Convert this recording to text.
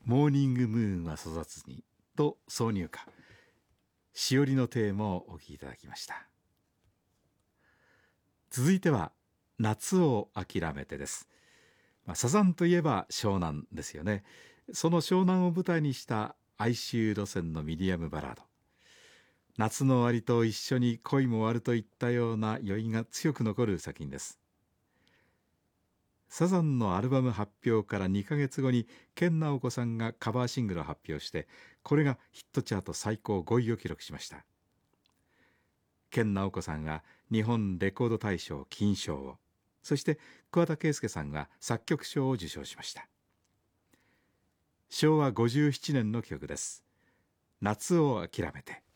モーニングムーンは育つにと挿入歌、しおりのテーマをお聴きいただきました。続いては夏を諦めてです。サザンといえば湘南ですよね。その湘南を舞台にした哀愁路線のミディアムバラード。夏の終わりと一緒に恋も終わるといったような余韻が強く残る作品です。サザンのアルバム発表から2ヶ月後に研ナオコさんがカバーシングルを発表して、これがヒットチャート最高5位を記録しました。研ナオコさんは日本レコード大賞金賞を、そして桑田佳祐さんは作曲賞を受賞しました。昭和57年の曲です。夏を諦めて。